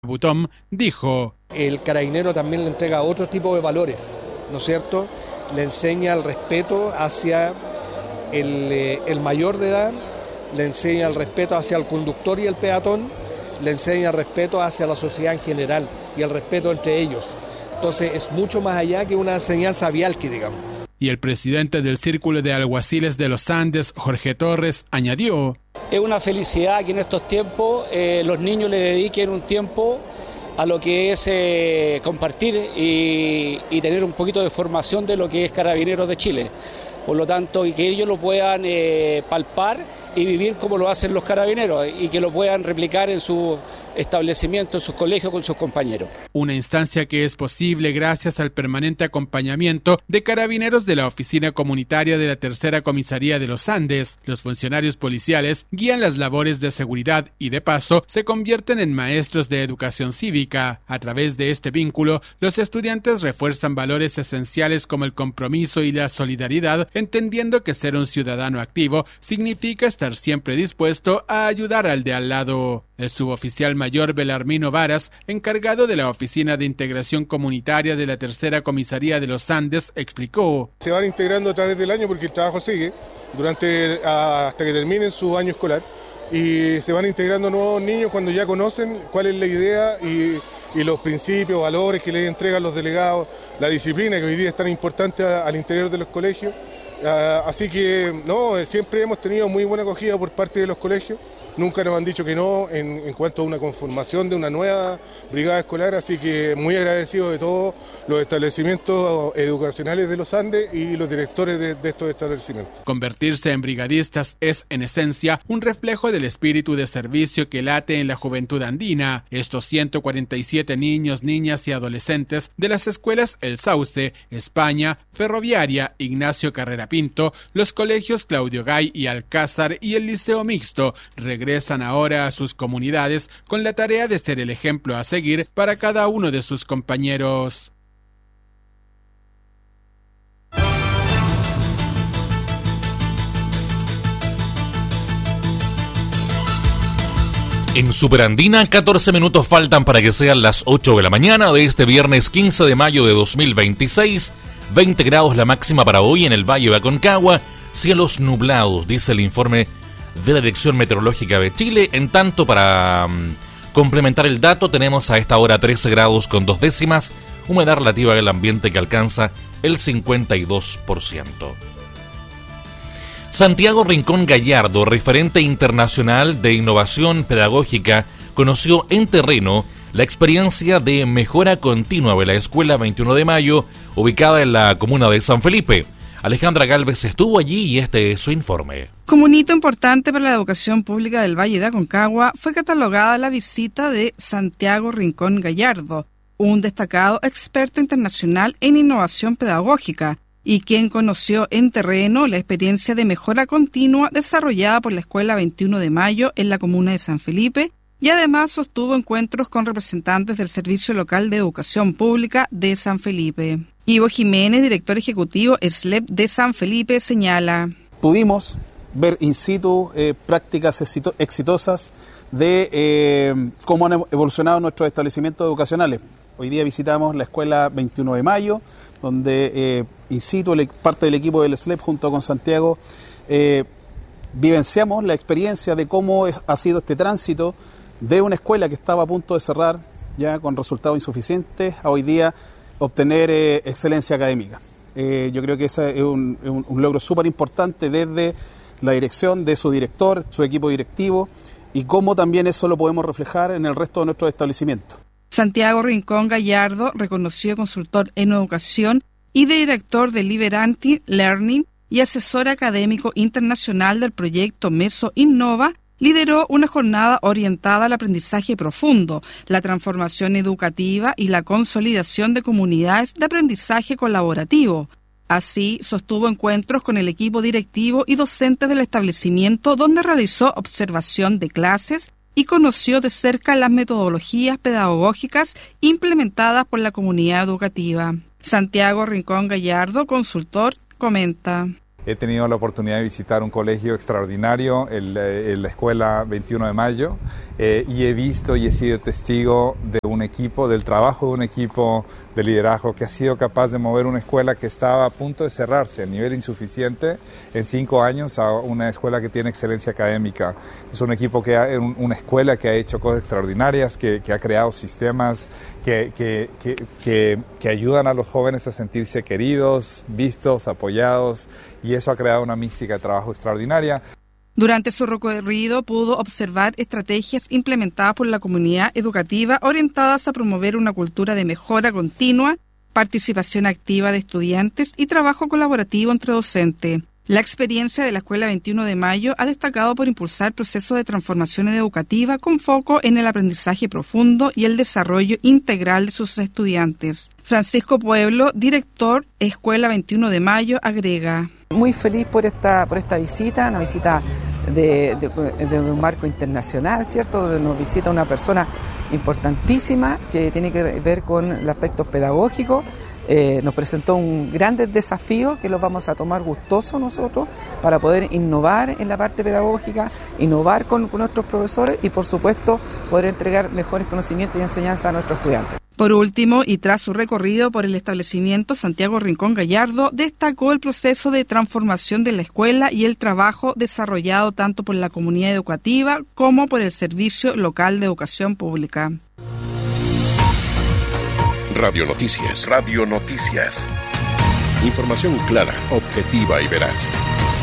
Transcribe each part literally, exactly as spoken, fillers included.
Butón dijo: el carabinero también le entrega otro tipo de valores, ¿no es cierto? Le enseña el respeto hacia el, eh, el mayor de edad, le enseña el respeto hacia el conductor y el peatón, le enseña el respeto hacia la sociedad en general y el respeto entre ellos. Entonces es mucho más allá que una enseñanza vial, que digamos. Y el presidente del Círculo de Alguaciles de los Andes, Jorge Torres, añadió: es una felicidad que en estos tiempos eh, los niños le dediquen un tiempo a lo que es eh, compartir y, y tener un poquito de formación de lo que es Carabineros de Chile. Por lo tanto, y que ellos lo puedan eh, palpar y vivir como lo hacen los carabineros y que lo puedan replicar en su establecimiento, en sus colegios con sus compañeros. Una instancia que es posible gracias al permanente acompañamiento de carabineros de la Oficina Comunitaria de la Tercera Comisaría de los Andes. Los funcionarios policiales guían las labores de seguridad y, de paso, se convierten en maestros de educación cívica. A través de este vínculo, los estudiantes refuerzan valores esenciales como el compromiso y la solidaridad, entendiendo que ser un ciudadano activo significa estar siempre dispuesto a ayudar al de al lado. El suboficial mayor Belarmino Varas, encargado de la Oficina de Integración Comunitaria de la Tercera Comisaría de los Andes, explicó: se van integrando a través del año porque el trabajo sigue durante hasta que terminen su año escolar, y se van integrando nuevos niños cuando ya conocen cuál es la idea y, y los principios, valores que les entregan los delegados, la disciplina que hoy día es tan importante al interior de los colegios. Uh, así que no, siempre hemos tenido muy buena acogida por parte de los colegios, nunca nos han dicho que no en, en cuanto a una conformación de una nueva brigada escolar, así que muy agradecidos de todos los establecimientos educacionales de los Andes y los directores de, de estos establecimientos. Convertirse en brigadistas es, en esencia, un reflejo del espíritu de servicio que late en la juventud andina. Estos ciento cuarenta y siete niños, niñas y adolescentes de las escuelas El Sauce, España, Ferroviaria, Ignacio Carrera Pinto, los colegios Claudio Gay y Alcázar y el Liceo Mixto regresan ahora a sus comunidades con la tarea de ser el ejemplo a seguir para cada uno de sus compañeros. En Superandina, catorce minutos faltan para que sean las ocho de la mañana de este viernes quince de mayo de dos mil veintiséis. veinte grados la máxima para hoy en el Valle de Aconcagua, cielos nublados, dice el informe de la Dirección Meteorológica de Chile. En tanto, para um, complementar el dato, tenemos a esta hora trece grados con dos décimas, humedad relativa del ambiente que alcanza el cincuenta y dos por ciento. Santiago Rincón Gallardo, referente internacional de innovación pedagógica, conoció en terreno la experiencia de mejora continua de la Escuela veintiuno de mayo, ubicada en la comuna de San Felipe. Alejandra Gálvez estuvo allí y este es su informe. Como un hito importante para la educación pública del Valle de Aconcagua, fue catalogada la visita de Santiago Rincón Gallardo, un destacado experto internacional en innovación pedagógica, y quien conoció en terreno la experiencia de mejora continua desarrollada por la Escuela veintiuno de mayo en la comuna de San Felipe, y además sostuvo encuentros con representantes del Servicio Local de Educación Pública de San Felipe. Ivo Jiménez, director ejecutivo S L E P de San Felipe, señala: pudimos ver in situ eh, prácticas exitosas de eh, cómo han evolucionado nuestros establecimientos educacionales. Hoy día visitamos la Escuela veintiuno de mayo, donde eh, in situ parte del equipo del S L E P junto con Santiago eh, vivenciamos la experiencia de cómo es, ha sido este tránsito de una escuela que estaba a punto de cerrar ya con resultados insuficientes a hoy día obtener eh, excelencia académica. Eh, yo creo que ese es un, un, un logro súper importante desde la dirección, de su director, su equipo directivo, y cómo también eso lo podemos reflejar en el resto de nuestros establecimientos. Santiago Rincón Gallardo, reconocido consultor en educación y director de Liberanti Learning y asesor académico internacional del proyecto Meso Innova, lideró una jornada orientada al aprendizaje profundo, la transformación educativa y la consolidación de comunidades de aprendizaje colaborativo. Así, sostuvo encuentros con el equipo directivo y docentes del establecimiento, donde realizó observación de clases y conoció de cerca las metodologías pedagógicas implementadas por la comunidad educativa. Santiago Rincón Gallardo, consultor, comenta: He tenido la oportunidad de visitar un colegio extraordinario, el, el, la Escuela veintiuno de Mayo, eh, y he visto y he sido testigo de un equipo, del trabajo de un equipo de liderazgo que ha sido capaz de mover una escuela que estaba a punto de cerrarse a nivel insuficiente en cinco años a una escuela que tiene excelencia académica. Es un equipo que ha, una escuela que ha hecho cosas extraordinarias, que, que ha creado sistemas que, que, que, que, que ayudan a los jóvenes a sentirse queridos, vistos, apoyados, y eso ha creado una mística de trabajo extraordinaria. Durante su recorrido pudo observar estrategias implementadas por la comunidad educativa orientadas a promover una cultura de mejora continua, participación activa de estudiantes y trabajo colaborativo entre docentes. La experiencia de la Escuela veintiuno de Mayo ha destacado por impulsar procesos de transformación educativa con foco en el aprendizaje profundo y el desarrollo integral de sus estudiantes. Francisco Pueblo, director Escuela veintiuno de Mayo, agrega: Muy feliz por esta, por esta visita, una visita de, de, de un marco internacional, ¿cierto? Donde nos visita una persona importantísima que tiene que ver con los aspectos pedagógicos. Eh, nos presentó un gran desafío que los vamos a tomar gustosos nosotros para poder innovar en la parte pedagógica, innovar con, con nuestros profesores y, por supuesto, poder entregar mejores conocimientos y enseñanzas a nuestros estudiantes. Por último, y tras su recorrido por el establecimiento, Santiago Rincón Gallardo destacó el proceso de transformación de la escuela y el trabajo desarrollado tanto por la comunidad educativa como por el Servicio Local de Educación Pública. Radio Noticias. Radio Noticias. Información clara, objetiva y veraz.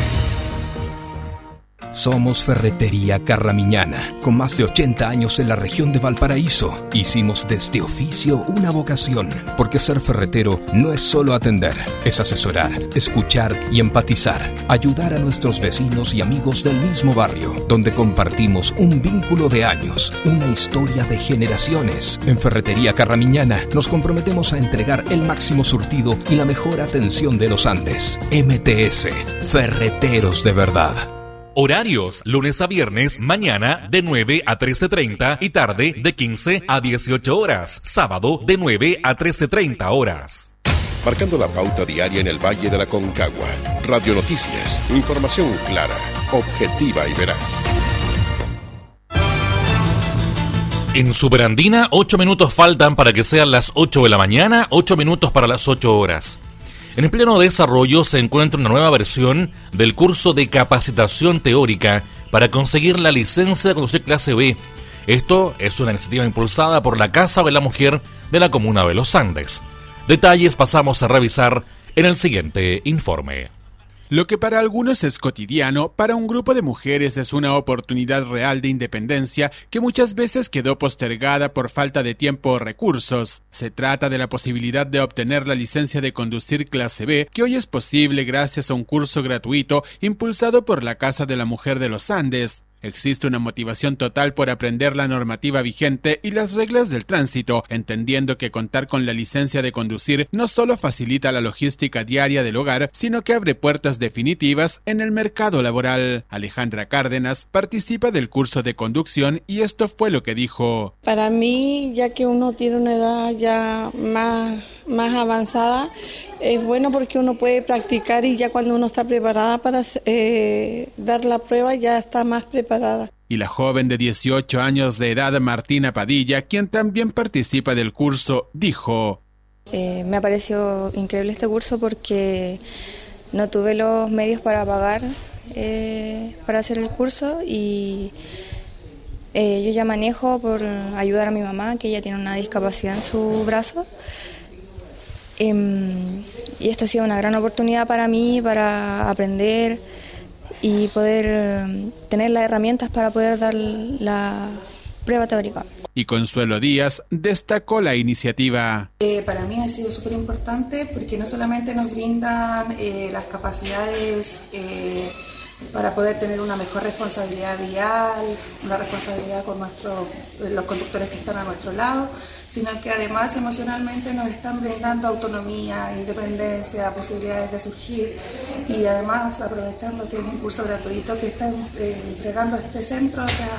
Somos Ferretería Carramiñana, con más de ochenta años en la región de Valparaíso. Hicimos de este oficio una vocación, porque ser ferretero no es solo atender, es asesorar, escuchar y empatizar, ayudar a nuestros vecinos y amigos del mismo barrio, donde compartimos un vínculo de años, una historia de generaciones. En Ferretería Carramiñana nos comprometemos a entregar el máximo surtido y la mejor atención de los Andes. M T S, Ferreteros de verdad. Horarios, lunes a viernes, mañana de nueve a trece treinta y tarde de quince a dieciocho horas. Sábado de nueve a trece treinta horas. Marcando la pauta diaria en el Valle de la Concagua. Radio Noticias, información clara, objetiva y veraz. En Superandina, ocho minutos faltan para que sean las ocho de la mañana, ocho minutos para las ocho horas. En pleno desarrollo se encuentra una nueva versión del curso de capacitación teórica para conseguir la licencia de conducir clase B. Esto es una iniciativa impulsada por la Casa de la Mujer de la Comuna de Los Andes. Detalles pasamos a revisar en el siguiente informe. Lo que para algunos es cotidiano, para un grupo de mujeres es una oportunidad real de independencia que muchas veces quedó postergada por falta de tiempo o recursos. Se trata de la posibilidad de obtener la licencia de conducir clase B, que hoy es posible gracias a un curso gratuito impulsado por la Casa de la Mujer de los Andes. Existe una motivación total por aprender la normativa vigente y las reglas del tránsito, entendiendo que contar con la licencia de conducir no solo facilita la logística diaria del hogar, sino que abre puertas definitivas en el mercado laboral. Alejandra Cárdenas participa del curso de conducción y esto fue lo que dijo. Para mí, ya que uno tiene una edad ya más, más avanzada, es bueno porque uno puede practicar y ya cuando uno está preparada para eh, dar la prueba ya está más preparada. Y la joven de dieciocho años de edad, Martina Padilla, quien también participa del curso, dijo: eh, me ha parecido increíble este curso porque no tuve los medios para pagar eh, para hacer el curso y eh, yo ya manejo por ayudar a mi mamá, que ella tiene una discapacidad en su brazo. Y esto ha sido una gran oportunidad para mí, para aprender y poder tener las herramientas para poder dar la prueba teórica. Y Consuelo Díaz destacó la iniciativa. Eh, para mí ha sido súper importante porque no solamente nos brindan eh, las capacidades eh, para poder tener una mejor responsabilidad vial, una responsabilidad con nuestros, los conductores que están a nuestro lado, sino que además emocionalmente nos están brindando autonomía, independencia, posibilidades de surgir y además aprovechando que es un curso gratuito que están eh, entregando este centro, o sea,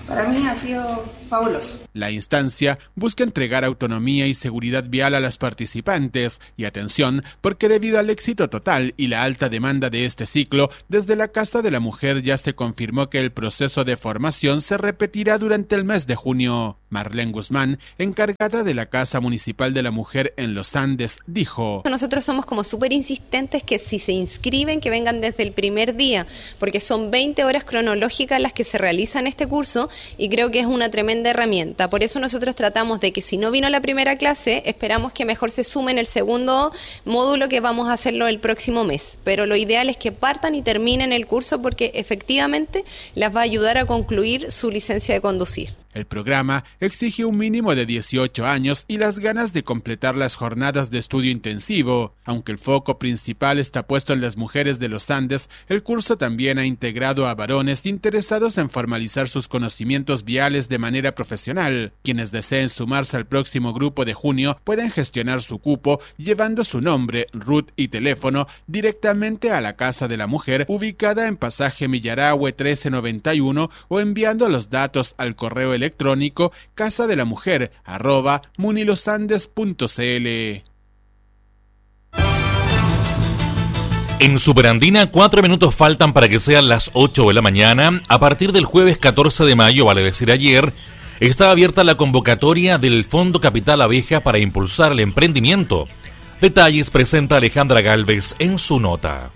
para mí ha sido fabuloso. La instancia busca entregar autonomía y seguridad vial a las participantes y atención porque debido al éxito total y la alta demanda de este ciclo, desde la Casa de la Mujer ya se confirmó que el proceso de formación se repetirá durante el mes de junio. Marlene Guzmán, encargada de la Casa Municipal de la Mujer en Los Andes, dijo: Nosotros somos como súper insistentes que si se inscriben, que vengan desde el primer día, porque son veinte horas cronológicas las que se realizan este curso y creo que es una tremenda herramienta. Por eso nosotros tratamos de que si no vino la primera clase, esperamos que mejor se sume en el segundo módulo que vamos a hacerlo el próximo mes. Pero lo ideal es que partan y terminen el curso porque efectivamente las va a ayudar a concluir su licencia de conducir. El programa exige un mínimo de dieciocho años y las ganas de completar las jornadas de estudio intensivo. Aunque el foco principal está puesto en las mujeres de los Andes, el curso también ha integrado a varones interesados en formalizar sus conocimientos viales de manera profesional. Quienes deseen sumarse al próximo grupo de junio pueden gestionar su cupo llevando su nombre, R U T y teléfono directamente a la Casa de la Mujer, ubicada en Pasaje Millarahue trece noventa y uno, o enviando los datos al correo electrónico electrónico casa de la mujer arroba munilosandes punto cl. En Superandina, cuatro minutos faltan para que sean las ocho de la mañana. A partir del jueves catorce de mayo, vale decir ayer, está abierta la convocatoria del Fondo Capital Abeja para impulsar el emprendimiento. Detalles presenta Alejandra Galvez en su nota.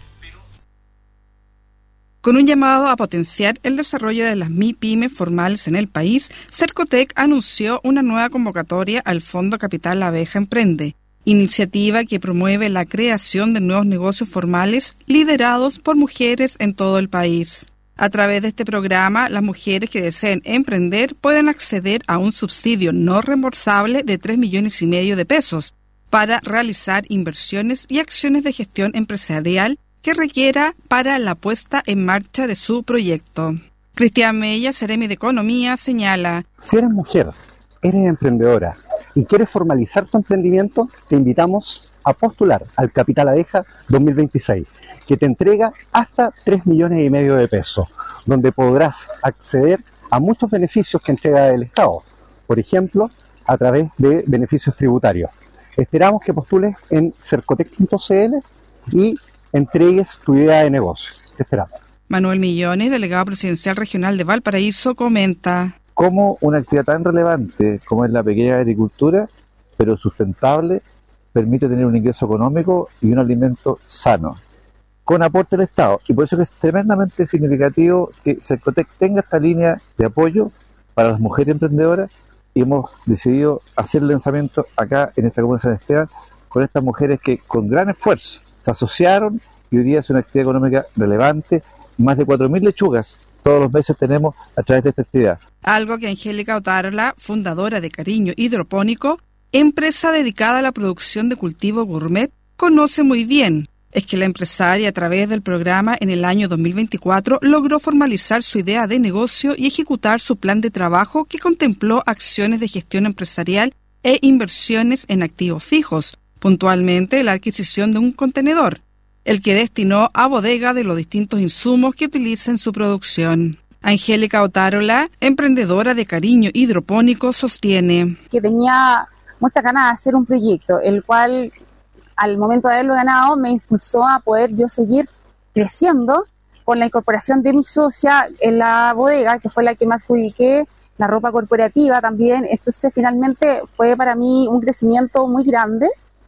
Con un llamado a potenciar el desarrollo de las MIPYME formales en el país, Cercotec anunció una nueva convocatoria al Fondo Capital Abeja Emprende, iniciativa que promueve la creación de nuevos negocios formales liderados por mujeres en todo el país. A través de este programa, las mujeres que deseen emprender pueden acceder a un subsidio no reembolsable de tres millones y medio de pesos para realizar inversiones y acciones de gestión empresarial que requiera para la puesta en marcha de su proyecto. Cristian Mella, Seremi de Economía, señala: Si eres mujer, eres emprendedora y quieres formalizar tu emprendimiento, te invitamos a postular al Capital Abeja dos mil veintiséis, que te entrega hasta tres millones y medio de pesos, donde podrás acceder a muchos beneficios que entrega el Estado, por ejemplo, a través de beneficios tributarios. Esperamos que postules en cercotec punto cl y entregues tu idea de negocio. Te esperamos. Manuel Millones, delegado presidencial regional de Valparaíso, comenta: Como una actividad tan relevante como es la pequeña agricultura, pero sustentable, permite tener un ingreso económico y un alimento sano, con aporte del Estado. Y por eso que es tremendamente significativo que Cercotec tenga esta línea de apoyo para las mujeres emprendedoras, y hemos decidido hacer el lanzamiento acá en esta comuna de San Esteban con estas mujeres que con gran esfuerzo se asociaron y hoy día es una actividad económica relevante. Más de cuatro mil lechugas todos los meses tenemos a través de esta actividad. Algo que Angélica Otárola, fundadora de Cariño Hidropónico, empresa dedicada a la producción de cultivo gourmet, conoce muy bien. Es que la empresaria, a través del programa en el año dos mil veinticuatro, logró formalizar su idea de negocio y ejecutar su plan de trabajo que contempló acciones de gestión empresarial e inversiones en activos fijos, puntualmente la adquisición de un contenedor, el que destinó a bodega de los distintos insumos que utiliza en su producción. Angélica Otárola, emprendedora de Cariño Hidropónico, sostiene que tenía mucha ganas de hacer un proyecto, el cual al momento de haberlo ganado me impulsó a poder yo seguir creciendo con la incorporación de mi socia en la bodega, que fue la que me adjudiqué la ropa corporativa también. Entonces finalmente fue para mí un crecimiento muy grande.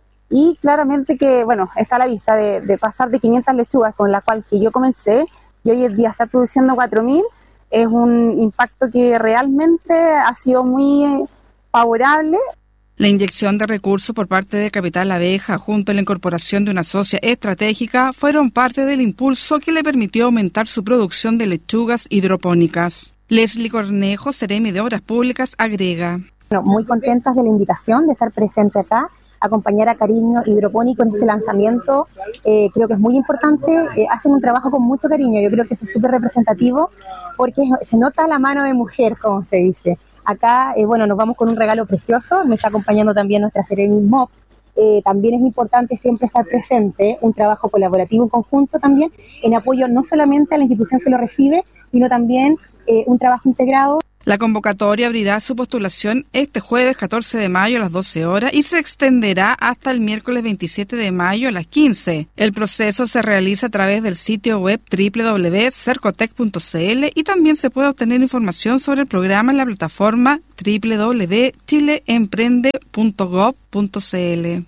Y claramente que, bueno, está a la vista de, de pasar de quinientas lechugas con la cual que yo comencé y hoy en día estar produciendo cuatro mil, es un impacto que realmente ha sido muy favorable. La inyección de recursos por parte de Capital Abeja junto a la incorporación de una socia estratégica fueron parte del impulso que le permitió aumentar su producción de lechugas hidropónicas. Leslie Cornejo, Seremi de Obras Públicas, agrega: Bueno, muy contentas de la invitación de estar presente acá, acompañar a Cariño Hidropónico en este lanzamiento. Eh, creo que es muy importante, eh, hacen un trabajo con mucho cariño, yo creo que eso es súper representativo porque se nota la mano de mujer, como se dice. Acá, eh, bueno, nos vamos con un regalo precioso, me está acompañando también nuestra Seremi Mop. Eh, también es importante siempre estar presente, un trabajo colaborativo en conjunto también, en apoyo no solamente a la institución que lo recibe, sino también eh, un trabajo integrado. La convocatoria abrirá su postulación este jueves catorce de mayo a las doce horas y se extenderá hasta el miércoles veintisiete de mayo a las quince. El proceso se realiza a través del sitio web doble u doble u doble u punto cercotec punto c l y también se puede obtener información sobre el programa en la plataforma doble u doble u doble u punto chile emprende punto gob punto c l.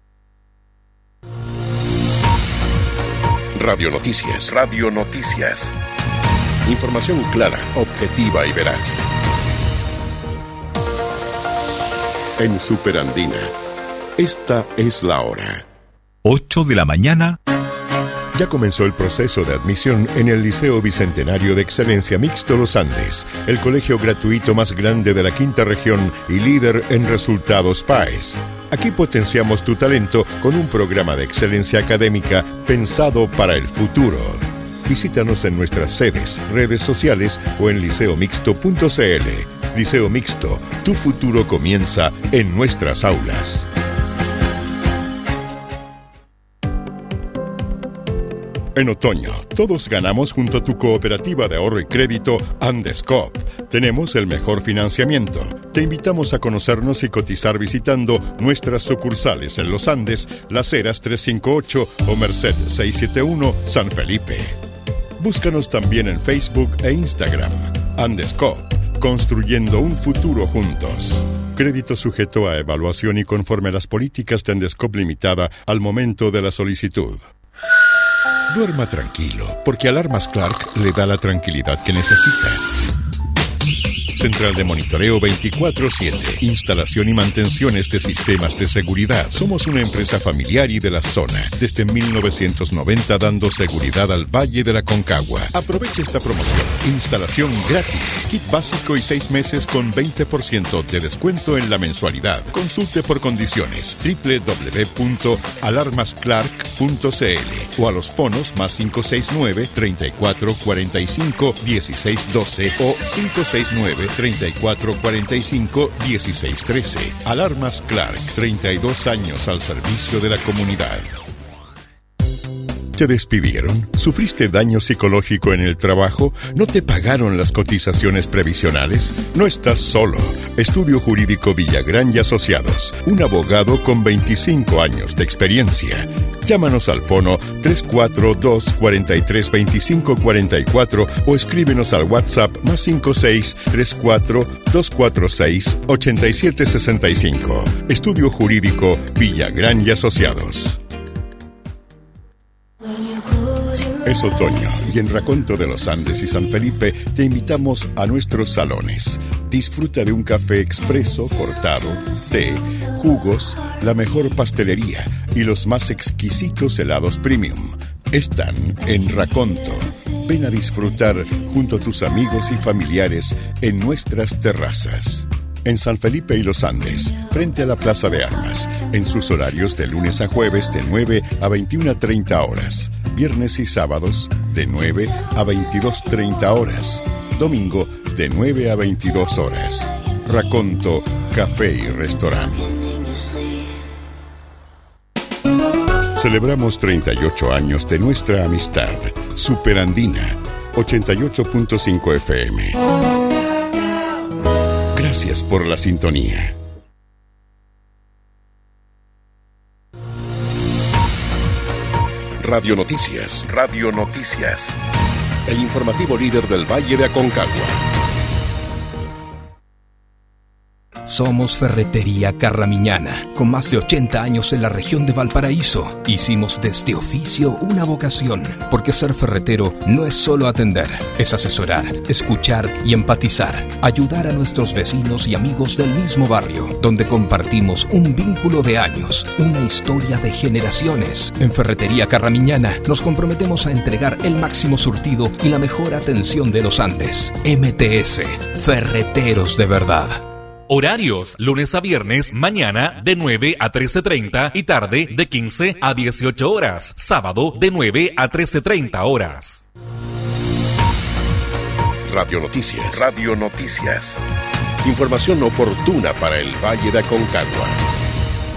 Radio Noticias. Radio Noticias. Información clara, objetiva y veraz. En Superandina, esta es la hora. ocho de la mañana. Ya comenzó el proceso de admisión en el Liceo Bicentenario de Excelencia Mixto Los Andes, el colegio gratuito más grande de la quinta región y líder en resultados P A E S. Aquí potenciamos tu talento con un programa de excelencia académica pensado para el futuro. Visítanos en nuestras sedes, redes sociales o en liceo mixto punto c l. Liceo Mixto, tu futuro comienza en nuestras aulas. En otoño, todos ganamos junto a tu cooperativa de ahorro y crédito Andescoop. Tenemos el mejor financiamiento. Te invitamos a conocernos y cotizar visitando nuestras sucursales en Los Andes, Las Heras trescientos cincuenta y ocho o Merced seiscientos setenta y uno, San Felipe. Búscanos también en Facebook e Instagram. Andescoop, construyendo un futuro juntos. Crédito sujeto a evaluación y conforme a las políticas de Andescoop Limitada al momento de la solicitud. Duerma tranquilo, porque Alarmas Clark le da la tranquilidad que necesita. Central de monitoreo veinticuatro siete. Instalación y mantenciones de sistemas de seguridad. Somos una empresa familiar y de la zona. Desde mil novecientos noventa dando seguridad al Valle de la Concagua. Aproveche esta promoción. Instalación gratis. Kit básico y seis meses con veinte por ciento de descuento en la mensualidad. Consulte por condiciones. doble u doble u doble u punto alarmas clark punto c l o a los fonos más cinco seis nueve, treinta y cuatro cuarenta y cinco, dieciséis doce o cinco seis nueve, treinta y cuatro cuarenta y cinco, dieciséis trece. Alarmas Clark, treinta y dos años al servicio de la comunidad. ¿Te despidieron? ¿Sufriste daño psicológico en el trabajo? ¿No te pagaron las cotizaciones previsionales? No estás solo. Estudio Jurídico Villagrán y Asociados. Un abogado con veinticinco años de experiencia. Llámanos al fono tres cuatro dos, cuatro tres, dos cinco cuatro cuatro o escríbenos al WhatsApp más cinco seis, tres cuatro, dos cuatro seis, ocho siete seis cinco. Estudio Jurídico Villagrán y Asociados. Es otoño y en Raconto de los Andes y San Felipe te invitamos a nuestros salones. Disfruta de un café expreso, cortado, té, jugos, la mejor pastelería y los más exquisitos helados premium. Están en Raconto. Ven a disfrutar junto a tus amigos y familiares en nuestras terrazas. En San Felipe y Los Andes, frente a la Plaza de Armas, en sus horarios de lunes a jueves de nueve a veintiuna treinta horas, viernes y sábados de nueve a veintidós treinta horas, domingo de nueve a veintidós horas. Raconto, café y restaurante. Celebramos treinta y ocho años de nuestra amistad. Superandina, ochenta y ocho punto cinco F M. Gracias por la sintonía. Radio Noticias. Radio Noticias. El informativo líder del Valle de Aconcagua. Somos Ferretería Carramiñana, con más de ochenta años en la región de Valparaíso. Hicimos de este oficio una vocación, porque ser ferretero no es solo atender, es asesorar, escuchar y empatizar, ayudar a nuestros vecinos y amigos del mismo barrio, donde compartimos un vínculo de años, una historia de generaciones. En Ferretería Carramiñana nos comprometemos a entregar el máximo surtido y la mejor atención de los Andes. M T S, Ferreteros de verdad. Horarios, lunes a viernes, mañana de nueve a trece treinta y tarde de quince a dieciocho horas. Sábado de nueve a trece treinta horas. Radio Noticias. Radio Noticias. Información oportuna para el Valle de Aconcagua.